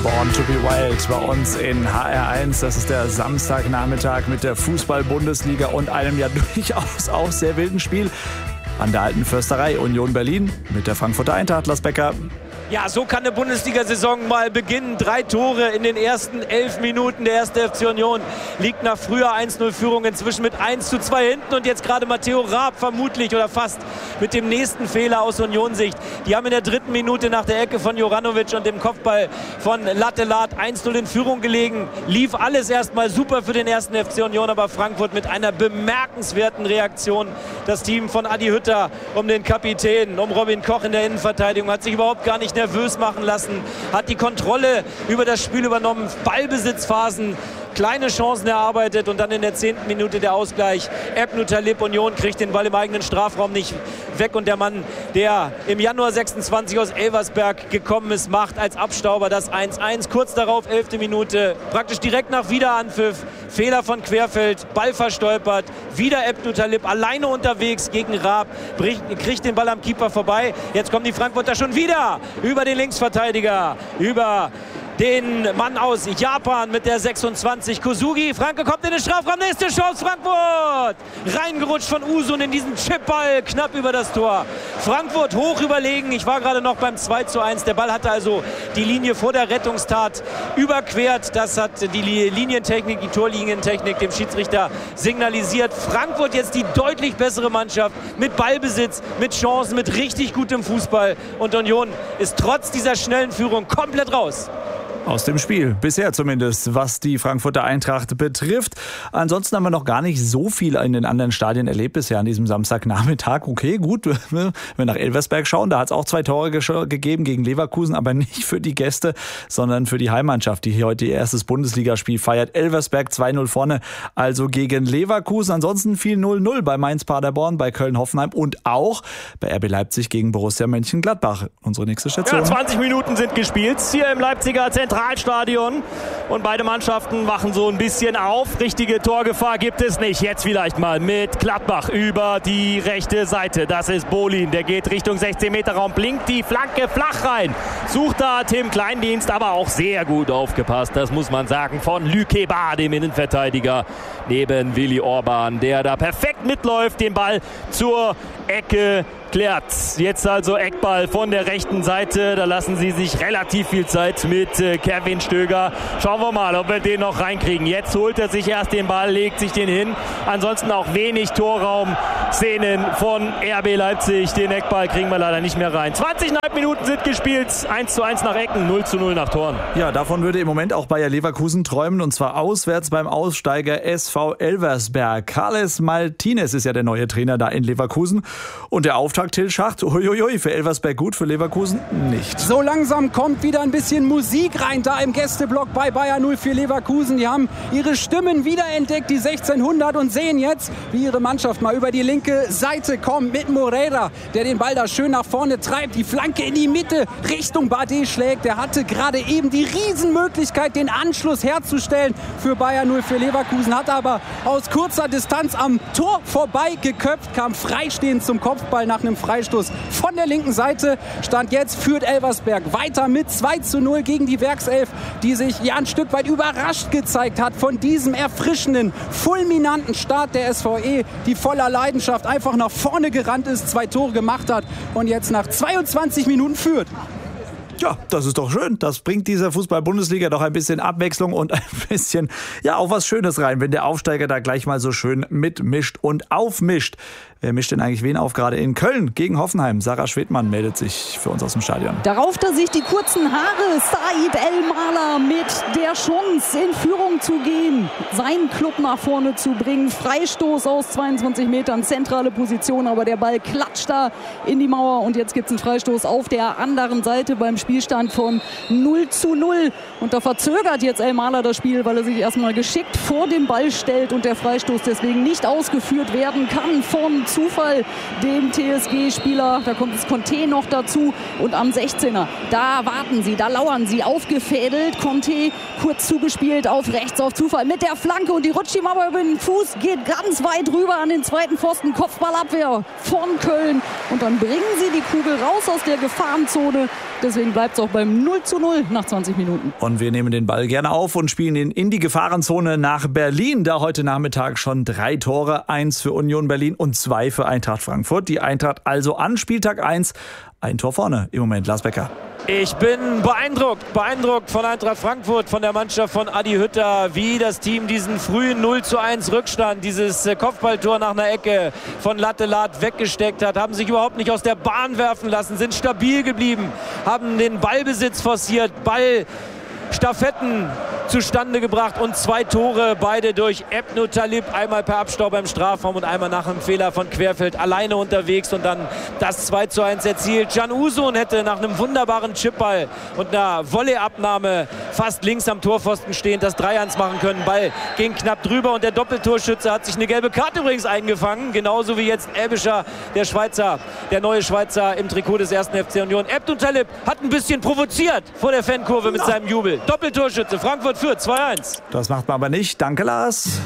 Born to be Wild bei uns in HR1. Das ist der Samstagnachmittag mit der Fußball-Bundesliga und einem ja durchaus auch sehr wilden Spiel an der Alten Försterei. Union Berlin mit der Frankfurter Eintracht. Lars Becker. Ja, so kann eine Bundesliga-Saison mal beginnen. 3 Tore in den ersten 11 Minuten. Der erste FC Union liegt nach früher 1-0-Führung inzwischen mit 1:2 hinten. Und jetzt gerade Matteo Raab vermutlich oder fast mit dem nächsten Fehler aus Union-Sicht. Die haben in der 3. Minute nach der Ecke von Juranovic und dem Kopfball von Lattelat 1:0 in Führung gelegen. Lief alles erstmal super für den ersten FC Union, aber Frankfurt mit einer bemerkenswerten Reaktion. Das Team von Adi Hütter um den Kapitän, um Robin Koch in der Innenverteidigung hat sich überhaupt gar nicht nervös machen lassen, hat die Kontrolle über das Spiel übernommen, Ballbesitzphasen, kleine Chancen erarbeitet und dann in der 10. Minute der Ausgleich. Ebnu Talib, Union kriegt den Ball im eigenen Strafraum nicht weg und der Mann, der im Januar 26 aus Elversberg gekommen ist, macht als Abstauber das 1:1. Kurz darauf, 11. Minute, praktisch direkt nach Wiederanpfiff, Fehler von Querfeld, Ball verstolpert, wieder Ebnu Talib alleine unterwegs gegen Raab, kriegt den Ball am Keeper vorbei. Jetzt kommen die Frankfurter schon wieder über den Linksverteidiger, über den Mann aus Japan mit der 26, Kosugi. Franke kommt in den Strafraum, nächste Chance, Frankfurt! Reingerutscht von Usun in diesen Chipball, knapp über das Tor. Frankfurt hoch überlegen, ich war gerade noch beim 2:1. Der Ball hatte also die Linie vor der Rettungstat überquert. Das hat die Linientechnik, die Torlinientechnik dem Schiedsrichter signalisiert. Frankfurt jetzt die deutlich bessere Mannschaft mit Ballbesitz, mit Chancen, mit richtig gutem Fußball. Und Union ist trotz dieser schnellen Führung komplett raus. Aus dem Spiel, bisher zumindest, was die Frankfurter Eintracht betrifft. Ansonsten haben wir noch gar nicht so viel in den anderen Stadien erlebt bisher an diesem Samstagnachmittag. Okay, gut, wenn wir nach Elversberg schauen, da hat es auch 2 Tore gegeben gegen Leverkusen, aber nicht für die Gäste, sondern für die Heimmannschaft, die hier heute ihr erstes Bundesligaspiel feiert. Elversberg 2:0 vorne, also gegen Leverkusen. Ansonsten viel 0:0 bei Mainz-Paderborn, bei Köln-Hoffenheim und auch bei RB Leipzig gegen Borussia Mönchengladbach. Unsere nächste Station. Ja, 20 Minuten sind gespielt hier im Leipziger Zentralstadion und beide Mannschaften wachen so ein bisschen auf. Richtige Torgefahr gibt es nicht. Jetzt vielleicht mal mit Gladbach über die rechte Seite. Das ist Bolin, der geht Richtung 16-Meter-Raum, blinkt die Flanke flach rein. Sucht da Tim Kleindienst, aber auch sehr gut aufgepasst, das muss man sagen, von Lükeba, dem Innenverteidiger, neben Willi Orban, der da perfekt mitläuft, den Ball zur Ecke klärt. Jetzt also Eckball von der rechten Seite. Da lassen sie sich relativ viel Zeit mit Kevin Stöger. Schauen wir mal, ob wir den noch reinkriegen. Jetzt holt er sich erst den Ball, legt sich den hin. Ansonsten auch wenig Torraum-Szenen von RB Leipzig. Den Eckball kriegen wir leider nicht mehr rein. 20,5 Minuten sind gespielt. 1:1 nach Ecken, 0:0 nach Toren. Ja, davon würde im Moment auch Bayer Leverkusen träumen. Und zwar auswärts beim Aussteiger SV Elversberg. Carles Martinez ist ja der neue Trainer da in Leverkusen. Und der Auftakt Till Schacht, uiuiui, für Elversberg gut, für Leverkusen nicht. So langsam kommt wieder ein bisschen Musik rein da im Gästeblock bei Bayer 04 Leverkusen. Die haben ihre Stimmen wiederentdeckt, die 1600, und sehen jetzt, wie ihre Mannschaft mal über die linke Seite kommt mit Moreira, der den Ball da schön nach vorne treibt, die Flanke in die Mitte Richtung Bardet schlägt. Der hatte gerade eben die Riesenmöglichkeit, den Anschluss herzustellen für Bayer 04 Leverkusen, hat aber aus kurzer Distanz am Tor vorbei geköpft, kam freistehend zum Kopfball nach einem Freistoß von der linken Seite. Stand jetzt führt Elversberg weiter mit 2:0 gegen die Werkself, die sich ja ein Stück weit überrascht gezeigt hat von diesem erfrischenden, fulminanten Start der SVE, die voller Leidenschaft einfach nach vorne gerannt ist, 2 Tore gemacht hat und jetzt nach 22 Minuten führt. Ja, das ist doch schön. Das bringt dieser Fußball-Bundesliga doch ein bisschen Abwechslung und ein bisschen, ja, auch was Schönes rein, wenn der Aufsteiger da gleich mal so schön mitmischt und aufmischt. Wer mischt denn eigentlich wen auf, gerade in Köln gegen Hoffenheim? Sarah Schwedmann meldet sich für uns aus dem Stadion. Da rauft er sich die kurzen Haare. Said El-Mala mit der Chance, in Führung zu gehen, seinen Club nach vorne zu bringen. Freistoß aus 22 Metern, zentrale Position, aber der Ball klatscht da in die Mauer und jetzt gibt es einen Freistoß auf der anderen Seite beim Spielstand von 0:0. Und da verzögert jetzt El-Mala das Spiel, weil er sich erstmal geschickt vor dem Ball stellt und der Freistoß deswegen nicht ausgeführt werden kann von Zufall dem TSG-Spieler. Da kommt das Conte noch dazu und am 16er, da warten sie, da lauern sie, aufgefädelt. Conte kurz zugespielt auf rechts auf Zufall mit der Flanke und die rutscht ihm aber über den Fuß, geht ganz weit rüber an den zweiten Pfosten, Kopfballabwehr von Köln und dann bringen sie die Kugel raus aus der Gefahrenzone Deswegen bleibt es auch beim 0:0 nach 20 Minuten. Und wir nehmen den Ball gerne auf und spielen ihn in die Gefahrenzone nach Berlin. Da heute Nachmittag schon 3 Tore, 1 für Union Berlin und 2 für Eintracht Frankfurt. Die Eintracht also an Spieltag 1 ein Tor vorne im Moment. Lars Becker. Ich bin beeindruckt von Eintracht Frankfurt, von der Mannschaft von Adi Hütter, wie das Team diesen frühen 0:1 Rückstand, dieses Kopfballtor nach einer Ecke von Lattelat weggesteckt hat, haben sich überhaupt nicht aus der Bahn werfen lassen, sind stabil geblieben, haben den Ballbesitz forciert, Ballstaffetten zustande gebracht und 2 Tore, beide durch Ebnu Talib, einmal per Abstauber im Strafraum und einmal nach einem Fehler von Querfeld alleine unterwegs und dann das 2:1 erzielt. Can Uzun hätte nach einem wunderbaren Chipball und einer Volleyabnahme fast links am Torpfosten stehend das 3:1 machen können. Ball ging knapp drüber und der Doppeltorschütze hat sich eine gelbe Karte übrigens eingefangen, genauso wie jetzt Elbischer, der neue Schweizer im Trikot des 1. FC Union. Ebnu Talib hat ein bisschen provoziert vor der Fankurve mit seinem Jubel. Doppeltorschütze, Frankfurt führt 2:1. Das macht man aber nicht. Danke, Lars.